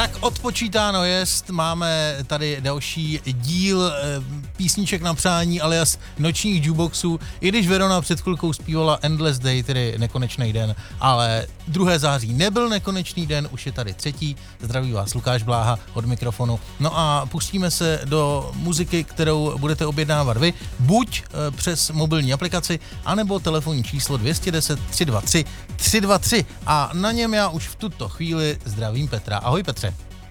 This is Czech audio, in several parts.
Tak odpočítáno jest, máme tady další díl písniček na přání alias nočních jukeboxů, i když Verona před chvilkou zpívala Endless Day, tedy nekonečný den, ale 2. září nebyl nekonečný den, už je tady 3. Zdraví vás Lukáš Bláha od mikrofonu. No a pustíme se do muziky, kterou budete objednávat vy, buď přes mobilní aplikaci, anebo telefonní číslo 210 323 323 a na něm já už v tuto chvíli zdravím Petra. Ahoj Petře.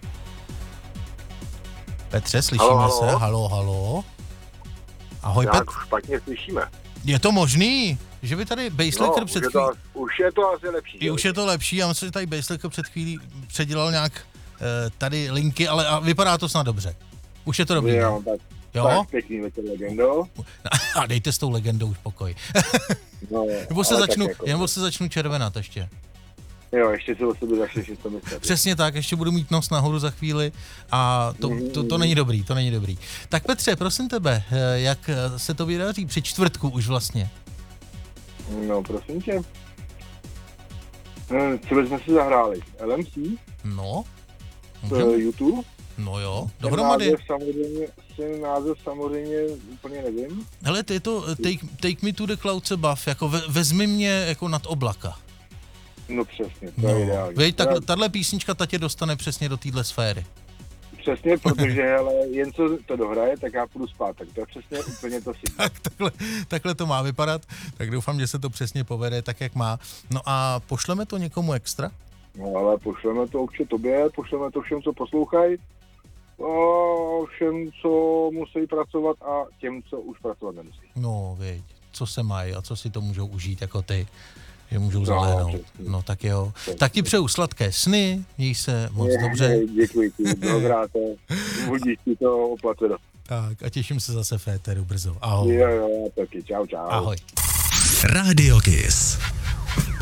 Petře, slyšíme se? Halo. Ahoj Petr. Špatně slyšíme. Je to možný, že by tady Basslicker před chvílí... Už je to asi lepší. Už je to lepší, já myslím, že tady Basslicker před chvílí předělal nějak tady linky, ale vypadá to snad dobře. Už je to dobrý. Jo, tak pěkný večer, legendo. A dejte s tou legendou už pokoj. No, nebo se začnu červenat ještě. Jo, ještě se o sebe začneš něco myslet. Přesně tak, ještě budu mít nos nahoru za chvíli a to není dobrý, to není dobrý. Tak Petře, prosím tebe, jak se to vydaří při čtvrtku už vlastně? No, prosím tě. Co bychom si zahráli? LMC? No. YouTube? No jo, dohromady. Název samozřejmě úplně nevím. Hele, je to take me to the clouds above, jako vezmi mě jako nad oblaka. No přesně, to je ideální. Veď, tahle písnička ta tě dostane přesně do téhle sféry. Přesně, protože ale jen co to dohraje, tak já půjdu spát, tak to je přesně úplně to si. Takhle to má vypadat, tak doufám, že se to přesně povede tak, jak má. No a pošleme to někomu extra? No ale pošleme to určitě tobě, pošleme to všem, co poslouchají, všem, co musí pracovat a těm, co už pracovat nemusí. No, veď, co se mají a co si to můžou užít jako ty, že můžou zalehnout. No tak jo. Tak ti přeju sladké sny, měj se moc dobře. Děkuji ti, mnohokrát, budíš ti to oplaceno. Tak a těším se zase v éteru brzo. Ahoj. Jo, taky, čau. Ahoj. Radio Kiss.